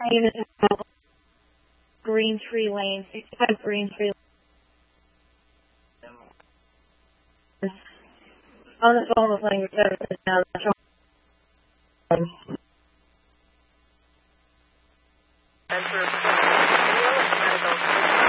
unit Green Tree Lane, 65 Green Tree Lane. On the phone with language services now. Enter